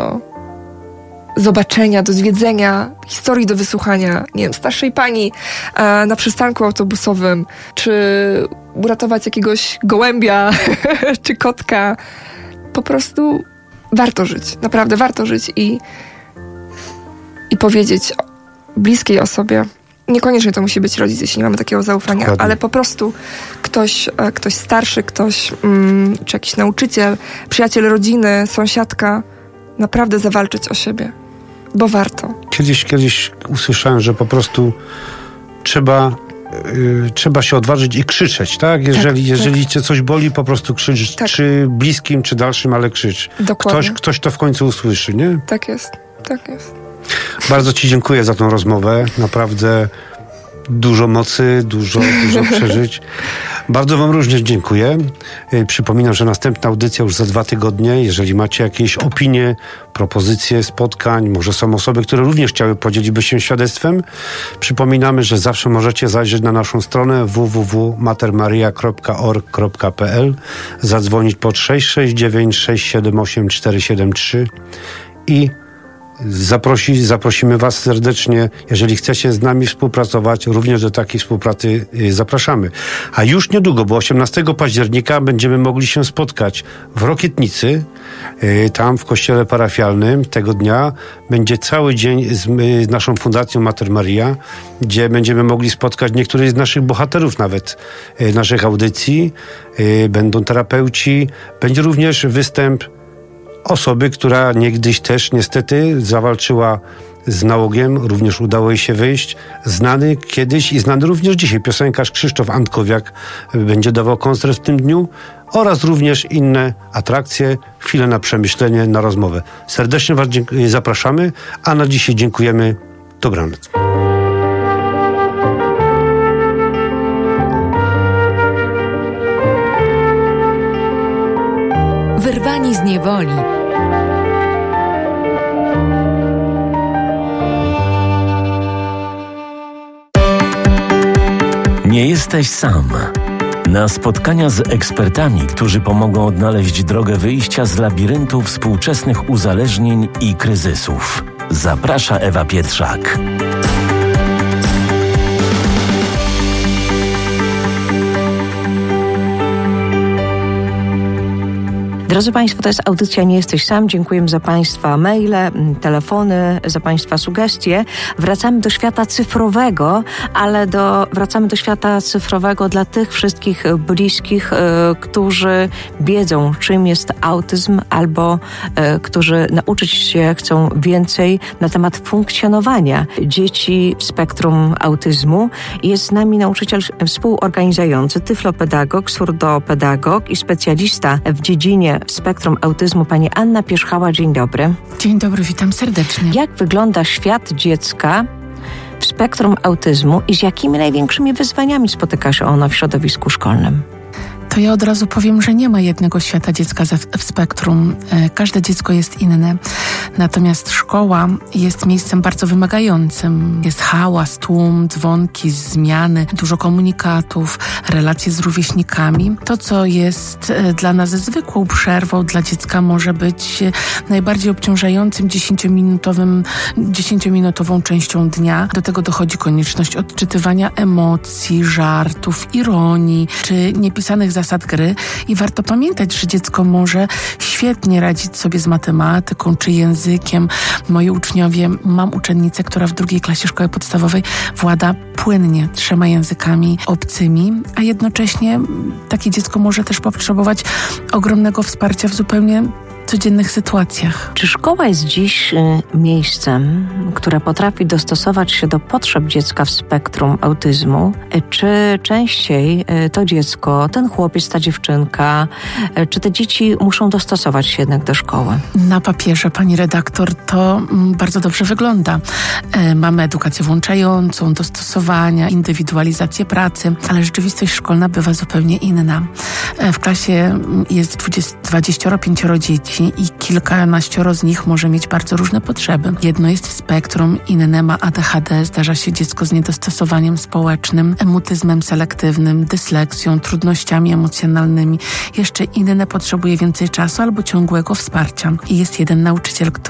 do zobaczenia, do zwiedzenia, historii do wysłuchania, nie wiem, starszej pani na przystanku autobusowym, czy uratować jakiegoś gołębia, czy kotka. Po prostu warto żyć, naprawdę warto żyć i powiedzieć bliskiej osobie, niekoniecznie to musi być rodzic, jeśli nie mamy takiego zaufania, dokładnie, ale po prostu ktoś starszy, czy jakiś nauczyciel, przyjaciel rodziny, sąsiadka, naprawdę zawalczyć o siebie, bo warto. Kiedyś usłyszałem, że po prostu trzeba się odważyć i krzyczeć, tak? Jeżeli cię coś boli, po prostu krzycz, tak. Czy bliskim, czy dalszym, ale krzycz. Ktoś to w końcu usłyszy, nie? Tak jest. Bardzo ci dziękuję za tą rozmowę. Naprawdę dużo mocy, dużo przeżyć. Bardzo wam również dziękuję. Przypominam, że następna audycja już za 2 tygodnie. Jeżeli macie jakieś opinie, propozycje spotkań, może są osoby, które również chciały podzielić się świadectwem, przypominamy, że zawsze możecie zajrzeć na naszą stronę www.matermaria.org.pl, zadzwonić pod 669 678 473 i zaprosimy was serdecznie, jeżeli chcecie z nami współpracować, również do takiej współpracy zapraszamy. A już niedługo, bo 18 października będziemy mogli się spotkać w Rokietnicy, tam w kościele parafialnym. Tego dnia będzie cały dzień z naszą Fundacją Mater Maria, gdzie będziemy mogli spotkać niektórych z naszych bohaterów nawet naszych audycji. Będą terapeuci, będzie również występ osoby, która niegdyś też niestety zawalczyła z nałogiem, również udało jej się wyjść. Znany kiedyś i znany również dzisiaj piosenkarz Krzysztof Antkowiak będzie dawał koncert w tym dniu oraz również inne atrakcje, chwilę na przemyślenie, na rozmowę. Serdecznie was zapraszamy, a na dzisiaj dziękujemy. Dobranoc. Wyrwani z niewoli. Nie jesteś sam. Na spotkania z ekspertami, którzy pomogą odnaleźć drogę wyjścia z labiryntu współczesnych uzależnień i kryzysów. Zaprasza Ewa Pietrzak. Drodzy Państwo, to jest audycja Nie jesteś sam. Dziękujemy za Państwa maile, telefony, za Państwa sugestie. Wracamy do świata cyfrowego, ale wracamy do świata cyfrowego dla tych wszystkich bliskich, którzy wiedzą, czym jest autyzm, albo którzy nauczyć się chcą więcej na temat funkcjonowania dzieci w spektrum autyzmu. Jest z nami nauczyciel współorganizujący, tyflopedagog, surdopedagog i specjalista w dziedzinie spektrum autyzmu, pani Anna Pierzchała. Dzień dobry. Dzień dobry, witam serdecznie. Jak wygląda świat dziecka w spektrum autyzmu i z jakimi największymi wyzwaniami spotyka się ono w środowisku szkolnym? To ja od razu powiem, że nie ma jednego świata dziecka w spektrum. Każde dziecko jest inne. Natomiast szkoła jest miejscem bardzo wymagającym. Jest hałas, tłum, dzwonki, zmiany, dużo komunikatów, relacje z rówieśnikami. To, co jest dla nas zwykłą przerwą, dla dziecka może być najbardziej obciążającym 10-minutową częścią dnia. Do tego dochodzi konieczność odczytywania emocji, żartów, ironii, czy niepisanych zasad gry. I warto pamiętać, że dziecko może świetnie radzić sobie z matematyką czy językiem. Moi uczniowie, mam uczennicę, która w 2. klasie szkoły podstawowej włada płynnie 3 językami obcymi, a jednocześnie takie dziecko może też potrzebować ogromnego wsparcia w zupełnie codziennych sytuacjach. Czy szkoła jest dziś miejscem, które potrafi dostosować się do potrzeb dziecka w spektrum autyzmu? Czy częściej to dziecko, ten chłopiec, ta dziewczynka, czy te dzieci muszą dostosować się jednak do szkoły? Na papierze, pani redaktor, to bardzo dobrze wygląda. Mamy edukację włączającą, dostosowania, indywidualizację pracy, ale rzeczywistość szkolna bywa zupełnie inna. W klasie jest 25 dzieci i kilkanaścioro z nich może mieć bardzo różne potrzeby. Jedno jest w spektrum, inne ma ADHD, zdarza się dziecko z niedostosowaniem społecznym, mutyzmem selektywnym, dysleksją, trudnościami emocjonalnymi. Jeszcze inne potrzebuje więcej czasu albo ciągłego wsparcia. I jest jeden nauczyciel,